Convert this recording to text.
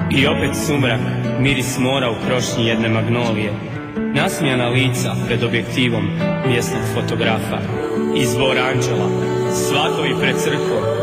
I opet sumrak, miris mora u krošnji jedne magnolije, nasmijana lica pred objektivom mjesnog fotografa, izbor anđela, svatovi pred crkvom,